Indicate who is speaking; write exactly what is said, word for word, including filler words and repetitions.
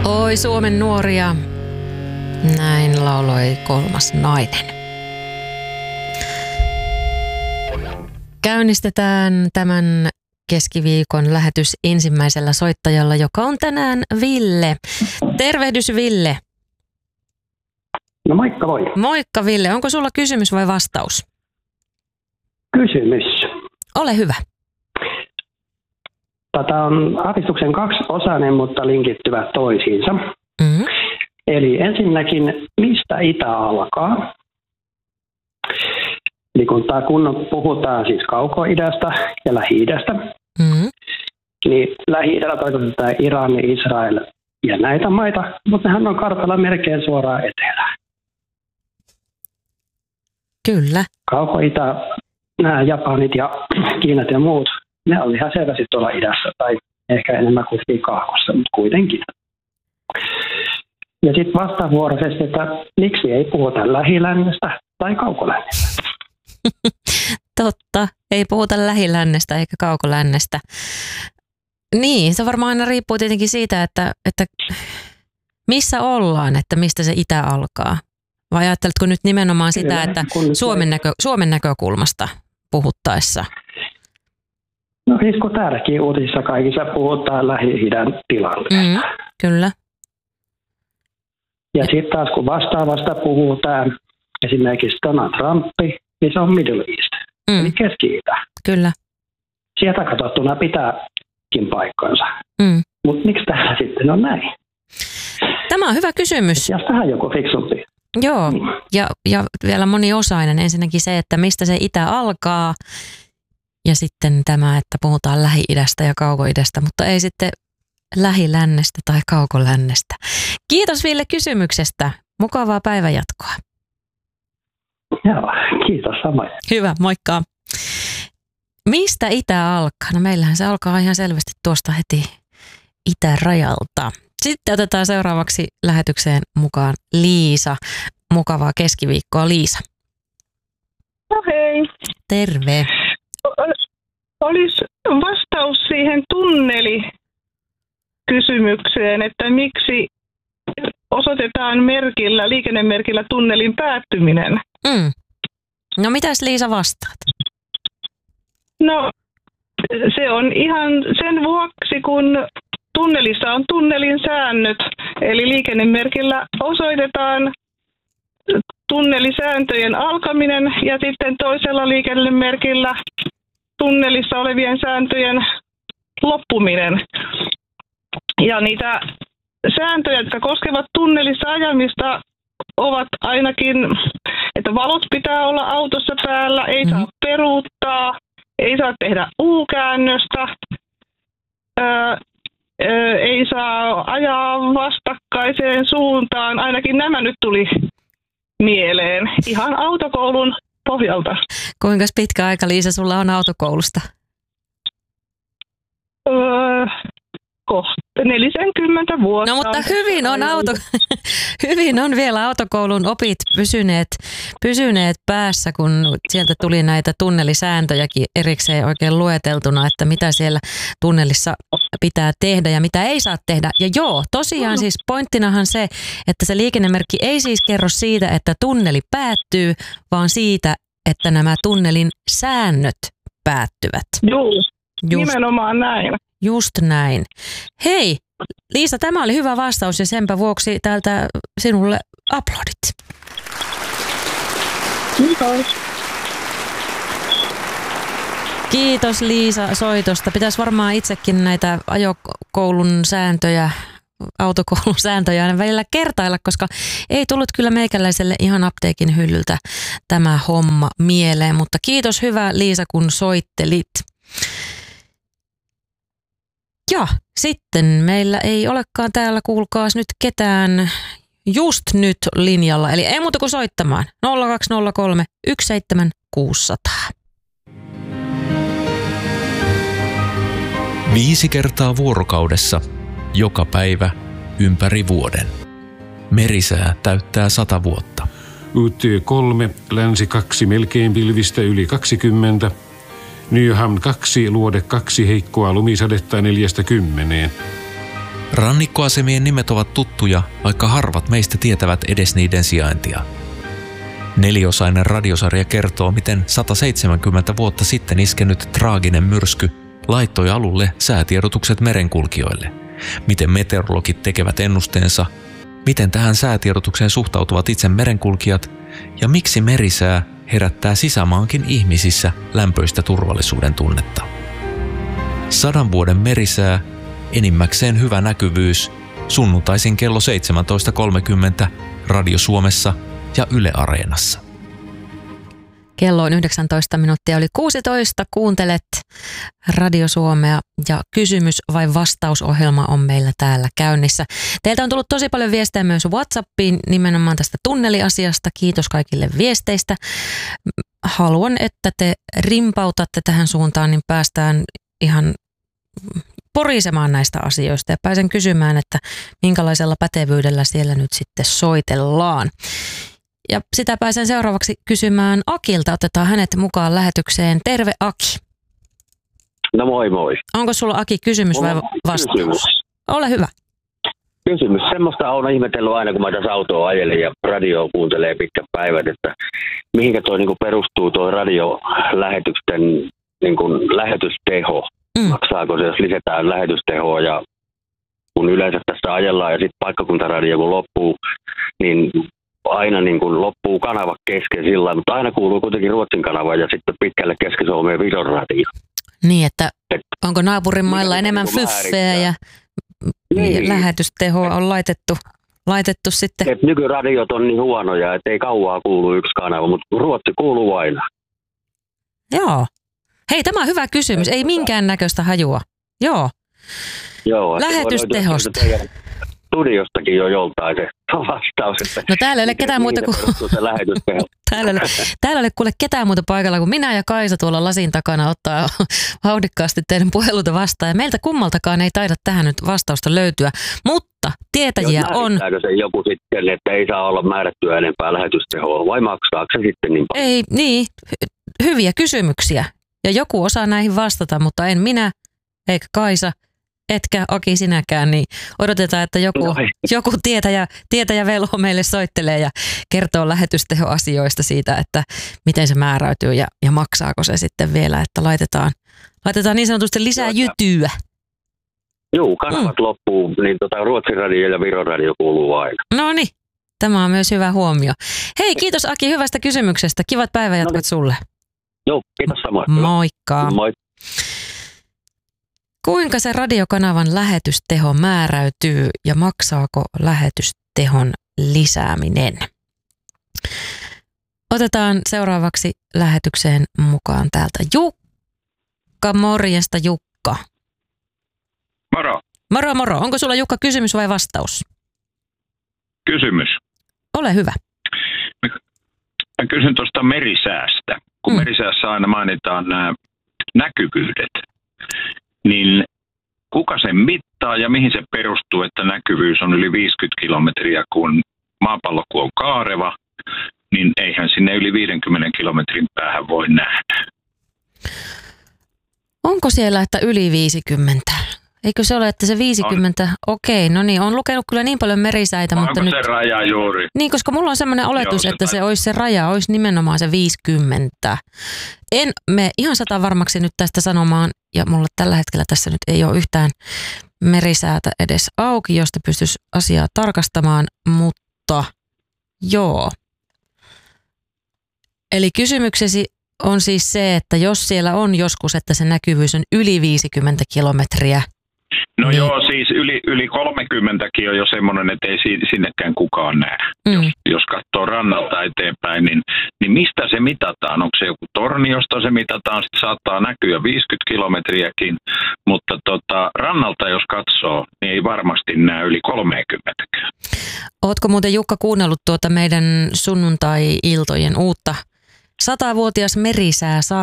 Speaker 1: Oi Suomen nuoria, näin lauloi Kolmas nainen. Käynnistetään tämän keskiviikon lähetys ensimmäisellä soittajalla, joka on tänään Ville. Tervehdys Ville.
Speaker 2: No moikka voi.
Speaker 1: Moikka Ville, onko sulla kysymys vai vastaus?
Speaker 2: Kysymys.
Speaker 1: Ole hyvä.
Speaker 2: Tätä on aavistuksen kaksiosainen, mutta linkittyvät toisiinsa.
Speaker 1: Mm-hmm.
Speaker 2: Eli ensinnäkin, mistä itä alkaa? Eli kun, tämä, kun puhutaan siis kauko-idästä ja lähi-idästä,
Speaker 1: mm-hmm.
Speaker 2: niin lähi-idällä tarkoitetaan Iran, Israel ja näitä maita, mutta nehän on kartalla melkein suoraan etelään.
Speaker 1: Kyllä.
Speaker 2: Kauko-itä, nämä Japanit ja Kiinat ja muut, ne on ihan selvästi tuolla idässä tai ehkä enemmän kuin kaakossa, mutta kuitenkin. Ja sitten vastavuoroisesti, että miksi ei puhuta lähilännestä tai kaukolännestä?
Speaker 1: Totta, ei puhuta lähilännestä eikä kaukolännestä. Niin, se varmaan aina riippuu tietenkin siitä, että, että missä ollaan, että mistä se itä alkaa. Vai ajatteletko nyt nimenomaan sitä, Kyllä, että Suomen, näkö, Suomen näkökulmasta puhuttaessa?
Speaker 2: No siis kun täälläkin uutisissa kaikissa puhutaan Lähi-idän tilanteesta.
Speaker 1: Mm, kyllä.
Speaker 2: Ja sitten taas kun vastaavasta puhutaan esimerkiksi Donald Trump, niin se on Middle East, mm. eli Keski-Itä.
Speaker 1: Kyllä.
Speaker 2: Sieltä katsottuna pitääkin paikkansa.
Speaker 1: Mm.
Speaker 2: Mutta miksi täällä sitten on näin?
Speaker 1: Tämä on hyvä kysymys.
Speaker 2: Ja tähän joku fiksumpi.
Speaker 1: Joo, mm. ja, ja vielä moniosainen. Ensinnäkin se, että mistä se itä alkaa. Ja sitten tämä, että puhutaan Lähi-idästä ja Kauko-idästä, mutta ei sitten lähilännestä tai kaukolännestä. Kiitos Ville kysymyksestä. Mukavaa päivänjatkoa.
Speaker 2: Joo, kiitos samoin.
Speaker 1: Hyvä, moikka. Mistä itä alkaa? No meillähän se alkaa ihan selvästi tuosta heti itärajalta. Sitten otetaan seuraavaksi lähetykseen mukaan Liisa. Mukavaa keskiviikkoa, Liisa.
Speaker 3: No hei.
Speaker 1: Terve.
Speaker 3: Olisi vastaus siihen tunnelikysymykseen, että miksi osoitetaan merkillä, liikennemerkillä tunnelin päättyminen.
Speaker 1: Mm. No mitäs Liisa vastaat?
Speaker 3: No se on ihan sen vuoksi, kun tunnelissa on tunnelin säännöt, eli liikennemerkillä osoitetaan tunnelisääntöjen alkaminen ja sitten toisella liikennemerkillä tunnelissa olevien sääntöjen loppuminen. Ja niitä sääntöjä, jotka koskevat tunnelissa ajamista, ovat ainakin, että valot pitää olla autossa päällä, ei saa peruuttaa, ei saa tehdä U-käännöstä, ää, ää, ei saa ajaa vastakkaiseen suuntaan. Ainakin nämä nyt tuli mieleen ihan autokoulun pohjalta.
Speaker 1: Kuinka pitkä aika, Liisa, sulla on autokoulusta?
Speaker 3: Öö, kohta neljäkymmentä vuotta.
Speaker 1: No mutta hyvin on, auto, hyvin on vielä autokoulun opit pysyneet, pysyneet päässä, kun sieltä tuli näitä tunnelisääntöjäkin erikseen oikein lueteltuna, että mitä siellä tunnelissa pitää tehdä ja mitä ei saa tehdä. Ja joo, tosiaan siis pointtinahan se, että se liikennemerkki ei siis kerro siitä, että tunneli päättyy, vaan siitä, että nämä tunnelin säännöt päättyvät.
Speaker 3: Joo,
Speaker 1: Just.
Speaker 3: nimenomaan näin.
Speaker 1: Just näin. Hei, Liisa, tämä oli hyvä vastaus ja senpä vuoksi täältä sinulle aplodit.
Speaker 3: Kiitos.
Speaker 1: Kiitos Liisa soitosta. Pitäisi varmaan itsekin näitä ajokoulun sääntöjä, autokoulun sääntöjä aina välillä kertailla, koska ei tullut kyllä meikäläiselle ihan apteekin hyllyltä tämä homma mieleen. Mutta kiitos hyvä Liisa, kun soittelit. Ja sitten meillä ei olekaan täällä, kuulkaas nyt ketään just nyt linjalla. Eli ei muuta kuin soittamaan. nolla kaksi nolla kolme yksi seitsemän kuusi nolla nolla.
Speaker 4: Viisi kertaa vuorokaudessa, joka päivä, ympäri vuoden. Merisää täyttää sata vuotta.
Speaker 5: U T kolme, länsi kaksi, melkein pilvistä yli kaksikymmentä. Nyhamn kaksi, luode kaksi, heikkoa lumisadetta neljästä kymmeneen.
Speaker 4: Rannikkoasemien nimet ovat tuttuja, vaikka harvat meistä tietävät edes niiden sijaintia. Neliosainen radiosarja kertoo, miten sata seitsemänkymmentä vuotta sitten iskenyt traaginen myrsky laittoi alulle säätiedotukset merenkulkijoille, miten meteorologit tekevät ennusteensa, miten tähän säätiedotukseen suhtautuvat itse merenkulkijat ja miksi merisää herättää sisämaankin ihmisissä lämpöistä turvallisuuden tunnetta. Sadan vuoden merisää, enimmäkseen hyvä näkyvyys, sunnuntaisin kello seitsemäntoista kolmekymmentä Radio Suomessa ja Yle Areenassa.
Speaker 1: Kello on yhdeksäntoista minuuttia yli kuusitoista. Kuuntelet Radio Suomea ja kysymys vai vastausohjelma on meillä täällä käynnissä. Teiltä on tullut tosi paljon viestejä myös WhatsAppiin nimenomaan tästä tunneliasiasta. Kiitos kaikille viesteistä. Haluan, että te rimpautatte tähän suuntaan, niin päästään ihan porisemaan näistä asioista ja pääsen kysymään, että minkälaisella pätevyydellä siellä nyt sitten soitellaan. Ja sitä pääsen seuraavaksi kysymään Akilta. Otetaan hänet mukaan lähetykseen. Terve Aki.
Speaker 6: No moi moi.
Speaker 1: Onko sulla Aki kysymys vai vastaus? Kysymys. Ole hyvä.
Speaker 6: Kysymys. Semmoista on ihmetellyt aina, kun mä tässä autoa ajelen ja radioa kuuntelee pitkät päivät, että mihinkä toi niinku perustuu toi radiolähetysten niinku lähetysteho. Mm. Maksaako se, jos lisätään lähetystehoa ja kun yleensä tässä ajellaan ja sitten paikkakuntaradio kun loppuu, niin aina niin kuin loppuu kanava kesken sillä, mutta aina kuuluu kuitenkin Ruotsin kanava ja sitten pitkälle Keski-Suomeen Viron radio.
Speaker 1: Niin, että Et, onko naapurin mailla enemmän fyffeä ja niin. Lähetystehoa on laitettu, laitettu sitten?
Speaker 6: Et nykyradiot on niin huonoja, että ei kauaa kuulu yksi kanava, mutta Ruotsi kuuluu aina.
Speaker 1: Joo. Hei, tämä on hyvä kysymys. Ei minkään näköistä hajua. Joo.
Speaker 6: Joo.
Speaker 1: Lähetystehosta.
Speaker 6: Studiostakin jo joltain se vastaus. Että
Speaker 1: no täällä ei ole ketään muuta kuin... täällä, ole, täällä ei ole kuule ketään muuta paikalla kuin minä ja Kaisa tuolla lasin takana ottaa vauhdikkaasti teidän puheluita vastaan. Ja meiltä kummaltakaan ei taida tähän nyt vastausta löytyä, mutta tietäjiä on...
Speaker 6: Määrittääkö se joku sitten, että ei saa olla määrättyä enempää lähetystehoa vai maksaako se sitten niin paljon?
Speaker 1: Ei, niin. Hyviä kysymyksiä. Ja joku osaa näihin vastata, mutta en minä eikä Kaisa. Etkä Aki sinäkään, niin odotetaan, että joku, no joku tietäjä, tietäjä velho meille soittelee ja kertoo lähetystehoasioista siitä, että miten se määräytyy ja, ja maksaako se sitten vielä, että laitetaan, laitetaan niin sanotusti lisää jytyä.
Speaker 6: Joo, kanavat mm. loppuu, niin tota Ruotsin radio ja Viron radio kuuluu aina.
Speaker 1: No niin, tämä on myös hyvä huomio. Hei, kiitos Aki hyvästä kysymyksestä. Kivat päivänjatkat no, sulle.
Speaker 6: Joo, kiitos samoin.
Speaker 1: Moikka.
Speaker 6: Moi.
Speaker 1: Kuinka se radiokanavan lähetysteho määräytyy ja maksaako lähetystehon lisääminen? Otetaan seuraavaksi lähetykseen mukaan täältä Jukka. Morjesta Jukka.
Speaker 7: Moro.
Speaker 1: Moro moro. Onko sulla Jukka kysymys vai vastaus?
Speaker 7: Kysymys.
Speaker 1: Ole hyvä.
Speaker 7: Mä kysyn tuosta merisäästä. Kun mm. merisäässä aina mainitaan nämä näkyvyydet, niin kuka sen mittaa ja mihin se perustuu, että näkyvyys on yli viisikymmentä kilometriä, kun maapallo kun on kaareva, niin eihän sinne yli viidenkymmenen kilometrin päähän voi nähdä.
Speaker 1: Onko siellä, että yli viisikymmentä? Eikö se ole, että se viisikymmentä, on. Okei, no niin, on lukenut kyllä niin paljon merisäitä,
Speaker 7: Onko
Speaker 1: mutta
Speaker 7: se
Speaker 1: nyt...
Speaker 7: se raja juuri?
Speaker 1: Niin, koska mulla on semmoinen oletus, Joo, se että se olisi se raja, olisi nimenomaan se viisikymmentä. En me ihan sata varmaksi nyt tästä sanomaan, ja mulla tällä hetkellä tässä nyt ei ole yhtään merisäätä edes auki, josta pystyisi asiaa tarkastamaan, mutta joo. Eli kysymyksesi on siis se, että jos siellä on joskus, että se näkyvyys on yli viisikymmentä kilometriä.
Speaker 7: No niin. Joo, siis yli, yli kolmekymmentäkin on jo semmoinen, että ei sinnekään kukaan näe. Mm. Jos, jos katsoo rannalta eteenpäin, niin, niin mistä se mitataan? Onko se joku torni, josta se mitataan? Sitten saattaa näkyä viisikymmentä kilometriäkin, mutta tota, rannalta jos katsoo, niin ei varmasti näe yli kolmekymmentäkään.
Speaker 1: Ootko muuten Jukka kuunnellut tuota meidän sunnuntai-iltojen uutta satavuotias merisää